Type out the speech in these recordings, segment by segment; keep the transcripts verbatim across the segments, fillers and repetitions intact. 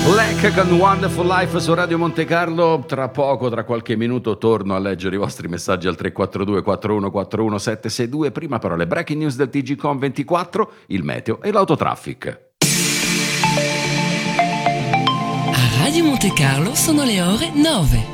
Black con Wonderful Life su Radio Monte Carlo. Tra poco, tra qualche minuto, torno a leggere i vostri messaggi al tre quattro due quattro uno quattro uno sette sei due. Prima però le breaking news del T G Com ventiquattro, il meteo e l'autotraffic. A Radio Monte Carlo sono le ore nove.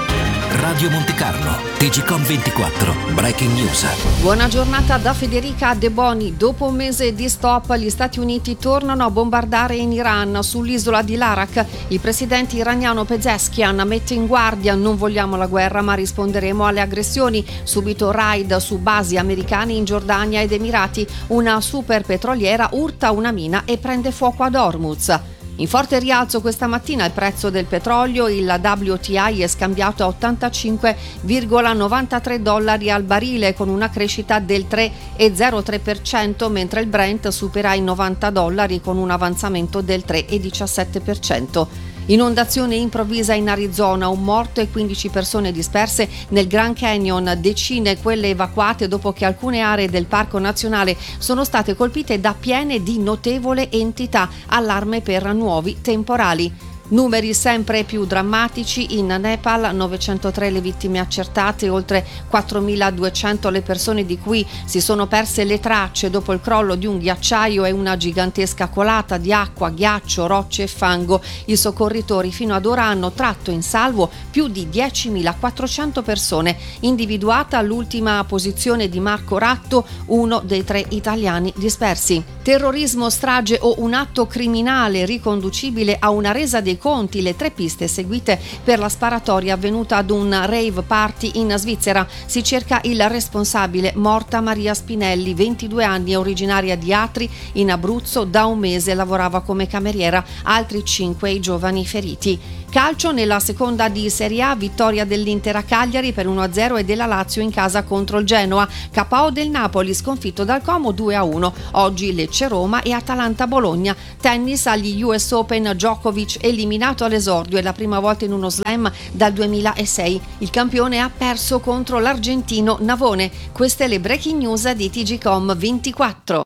Radio Monte Carlo, T G Com ventiquattro, Breaking News. Buona giornata da Federica De Boni. Dopo un mese di stop, gli Stati Uniti tornano a bombardare in Iran. Sull'isola di Larak, il presidente iraniano Pezeshkian mette in guardia: non vogliamo la guerra, ma risponderemo alle aggressioni. Subito raid su basi americane in Giordania ed Emirati. Una super petroliera urta una mina e prende fuoco ad Hormuz. In forte rialzo questa mattina il prezzo del petrolio, il W T I è scambiato a ottantacinque virgola novantatré dollari al barile, con una crescita del tre virgola zero tre per cento, mentre il Brent supera i novanta dollari con un avanzamento del tre virgola diciassette per cento. Inondazione improvvisa in Arizona, un morto e quindici persone disperse nel Grand Canyon, decine quelle evacuate dopo che alcune aree del Parco Nazionale sono state colpite da piene di notevole entità, allarme per nuovi temporali. Numeri sempre più drammatici in Nepal, novecentotré le vittime accertate, oltre quattromiladuecento le persone di cui si sono perse le tracce dopo il crollo di un ghiacciaio e una gigantesca colata di acqua, ghiaccio, rocce e fango. I soccorritori fino ad ora hanno tratto in salvo più di diecimilaquattrocento persone. Individuata l'ultima posizione di Marco Ratto, uno dei tre italiani dispersi. Terrorismo, strage o un atto criminale riconducibile a una resa dei conti, le tre piste seguite per la sparatoria avvenuta ad un rave party in Svizzera. Si cerca il responsabile, morta Maria Spinelli, ventidue anni, originaria di Atri in Abruzzo, da un mese lavorava come cameriera, altri cinque i giovani feriti. Calcio, nella seconda di Serie A, vittoria dell'Inter a Cagliari per uno a zero e della Lazio in casa contro il Genoa. K O del Napoli sconfitto dal Como due a uno. Oggi Lecce-Roma e Atalanta-Bologna. Tennis, agli U S Open, Djokovic eliminato all'esordio, è la prima volta in uno slam dal duemilasei. Il campione ha perso contro l'argentino Navone. Queste le breaking news di T G Com ventiquattro.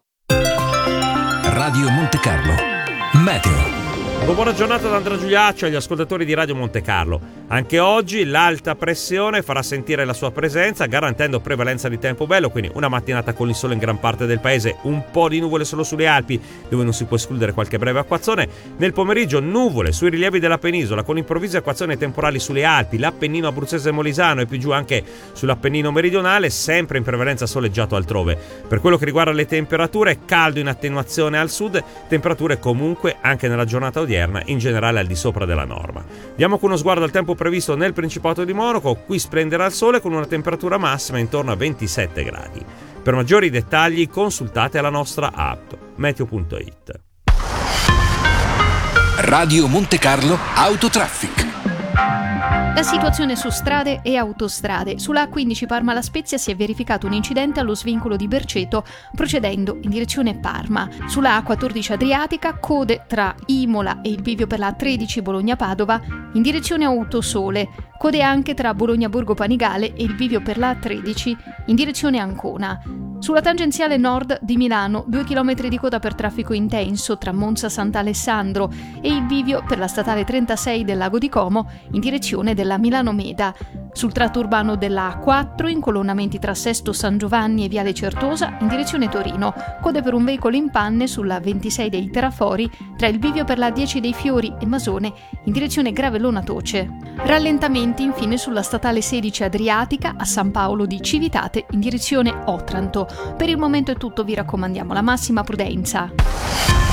Radio Monte Carlo, meteo. Buona giornata da Andrea Giuliaccio e agli ascoltatori di Radio Monte Carlo. Anche oggi l'alta pressione farà sentire la sua presenza, garantendo prevalenza di tempo bello, quindi una mattinata con il sole in gran parte del paese, un po' di nuvole solo sulle Alpi, dove non si può escludere qualche breve acquazzone. Nel pomeriggio nuvole sui rilievi della penisola, con improvvise acquazzoni temporali sulle Alpi, l'Appennino abruzzese e molisano e più giù anche sull'Appennino meridionale, sempre in prevalenza soleggiato altrove. Per quello che riguarda le temperature, caldo in attenuazione al sud, temperature comunque anche nella giornata odierna in generale al di sopra della norma. Diamo con uno sguardo al tempo previsto nel Principato di Monaco. Qui splenderà il sole con una temperatura massima intorno a ventisette gradi. Per maggiori dettagli consultate la nostra app meteo punto it. Radio Monte Carlo Autotraffic. La situazione su strade e autostrade. Sulla A quindici Parma-La Spezia si è verificato un incidente allo svincolo di Berceto procedendo in direzione Parma. Sulla A quattordici Adriatica, code tra Imola e il bivio per la A tredici Bologna-Padova in direzione Autosole. Code anche tra Bologna-Borgo Panigale e il bivio per la A tredici in direzione Ancona. Sulla tangenziale nord di Milano, due chilometri di coda per traffico intenso tra Monza Sant'Alessandro e il bivio per la statale trentasei del Lago di Como in direzione della Milano Meda. Sul tratto urbano della A quattro, incolonnamenti tra Sesto San Giovanni e Viale Certosa in direzione Torino. Code per un veicolo in panne sulla ventisei dei Terrafori tra il bivio per la dieci dei Fiori e Masone in direzione Gravellona Toce. Rallentamenti infine sulla statale sedici Adriatica a San Paolo di Civitate in direzione Otranto. Per il momento è tutto, vi raccomandiamo la massima prudenza.